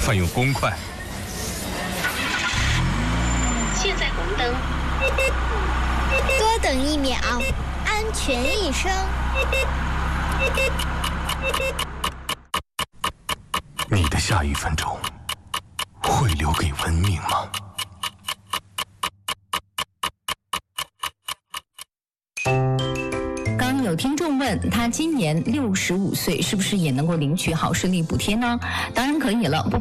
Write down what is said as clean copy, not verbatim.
快用公筷。 现在红灯， 多等1秒，安全一生。 你的下1分钟会留给文明吗？ 刚有听众问他今年65岁是不是也能够领取好视力补贴呢？当然可以了。